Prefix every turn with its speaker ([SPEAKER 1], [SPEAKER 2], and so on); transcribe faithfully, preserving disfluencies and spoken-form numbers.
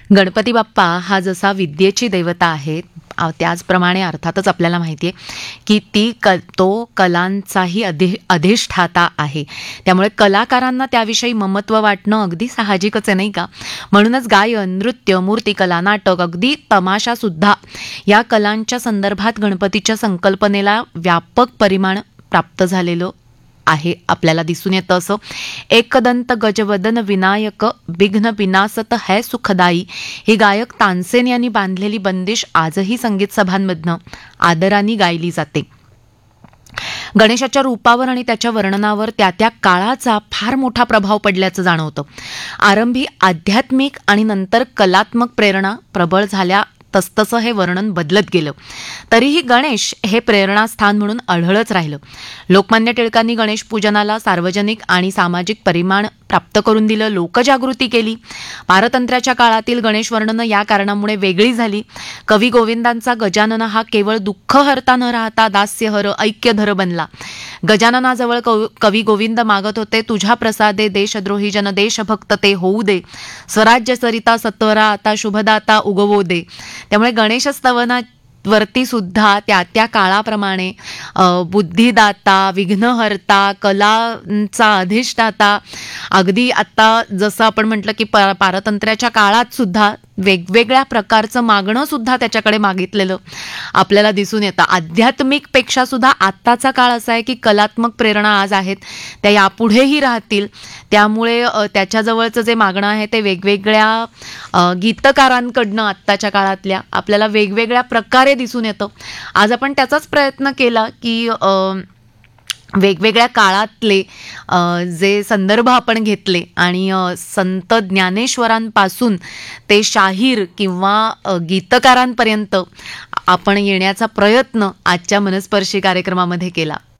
[SPEAKER 1] गणपती बाप्पा हा जसा विद्येची देवता आहे, आ, त्याचप्रमाणे अर्थातच आपल्याला माहिती आहे की ती क तो कलांचाही अधि अधिष्ठाता आहे. त्यामुळे कलाकारांना त्याविषयी ममत्व वाटणं अगदी साहजिकच आहे, नाही का? म्हणूनच गायन, नृत्य, मूर्तिकला, नाटक, अगदी तमाशासुद्धा या कलांच्या संदर्भात गणपतीच्या संकल्पनेला व्यापक परिमाण प्राप्त झालेलं आहे. आपल्याला दिसून येतं असं. एकदंत गजवदन विनायक विघ्न विनासत है सुखदाई ही गायक तानसेन यांनी बांधलेली बंदिश आजही संगीत सभांमधनं आदराने गायली जाते. गणेशाच्या रूपावर आणि त्याच्या वर्णनावर त्या त्या काळाचा फार मोठा प्रभाव पडल्याचं जाणवतं. आरंभी आध्यात्मिक आणि नंतर कलात्मक प्रेरणा प्रबळ झाल्या तसतसं हे वर्णन बदलत गेलं. तरीही गणेश हे प्रेरणास्थान म्हणून आढळच राहिलं. लोकमान्य टिळकांनी गणेश पूजनाला सार्वजनिक आणि सामाजिक परिमाण प्राप्त करून दिलं, लोकजागृती केली. पारतंत्र्याच्या काळातील गणेश वर्णनं या कारणामुळे वेगळी झाली. कवी गोविंदांचा गजानन हा केवळ दुःखहर्ता न राहता दास्यहर ऐक्यधर बनला. गजाननाजवळ कवी गोविंद मागत होते, तुझ्या प्रसादे देशद्रोही जन देशभक्त ते होऊ दे, स्वराज्य सरिता सत्वरा आता शुभदाता उगवो दे. त्यामुळे गणेश स्तवना वरती सुद्धा त्या त्या काळाप्रमाणे बुद्धिदाता, विघ्नहर्ता, कलांचा अधिष्ठाता, अगदी आता जसं आपण म्हटलं की प पारतंत्र्याच्या काळात सुद्धा वेगवेगळ्या प्रकारचं मागणं सुद्धा त्याच्याकडे मागितलेलं आपल्याला दिसून येतं. आध्यात्मिकपेक्षा सुद्धा आत्ताचा काळ असा आहे की कलात्मक प्रेरणा आज आहेत त्या यापुढेही राहतील. त्यामुळे त्याच्याजवळचं जे मागणं आहे ते वेगवेगळ्या गीतकारांकडनं आत्ताच्या काळातल्या आपल्याला वेगवेगळ्या प्रकारे दिसून येतं. आज आपण त्याचाच प्रयत्न केला की वेगवेगळ्या काळातले जे संदर्भ आपण घेतले आणि संत ज्ञानेश्वरांपासून ते शाहीर किंवा गीतकारांपर्यंत आपण येण्याचा प्रयत्न आजच्या मनस्पर्शी कार्यक्रमामध्ये केला.